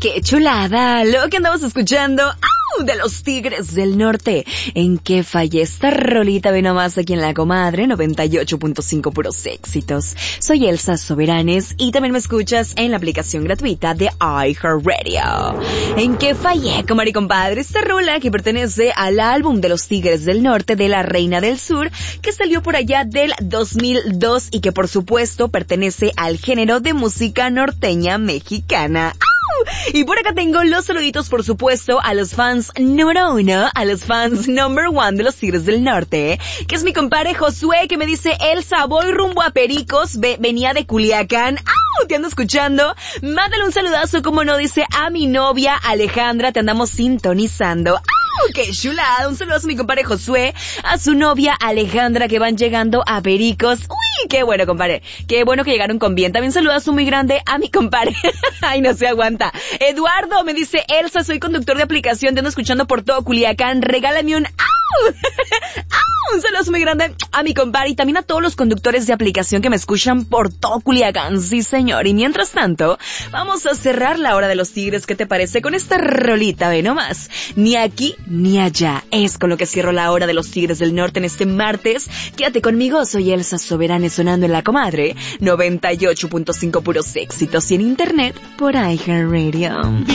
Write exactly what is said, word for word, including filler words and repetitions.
qué chulada lo que andamos escuchando. ¡Au! De los Tigres del Norte. ¿En qué fallé esta rolita? Ve nomás aquí en La Comadre, noventa y ocho punto cinco puros éxitos. Soy Elsa Soberanes y también me escuchas en la aplicación gratuita de iHeartRadio. ¿En qué fallé, comadre y compadre? Esta rola que pertenece al álbum de los Tigres del Norte de la Reina del Sur, que salió por allá del dos mil dos y que por supuesto pertenece al género de música norteña mexicana. Y por acá tengo los saluditos, por supuesto, a los fans número uno, a los fans number one de los Tigres del Norte, que es mi compadre Josué, que me dice: Elsa, voy rumbo a Pericos, Ve, venía de Culiacán. ¡Au! Te ando escuchando. Mándale un saludazo, como no, dice a mi novia Alejandra, te andamos sintonizando. ¡Au! ¡Qué chulada! Un saludazo a mi compadre Josué, a su novia Alejandra, que van llegando a Pericos. ¡Uy! ¡Qué bueno, compadre! ¡Qué bueno que llegaron con bien! También saludazo muy grande a mi compadre. ¡Ay, no se aguanta! Eduardo me dice: Elsa, soy conductor de aplicación, te ando escuchando por todo Culiacán, regálame un ¡au! ¡Au! Un saludo muy grande a mi compadre y también a todos los conductores de aplicación que me escuchan por todo Culiacán, sí señor. Y mientras tanto, vamos a cerrar la hora de los Tigres, ¿qué te parece? Con esta rolita, ve nomás. Ni aquí ni allá, es con lo que cierro la hora de los Tigres del Norte en este martes. Quédate conmigo, soy Elsa Soberanes, sonando en La Comadre, noventa y ocho punto cinco puros éxitos y en internet por iHeartRadio.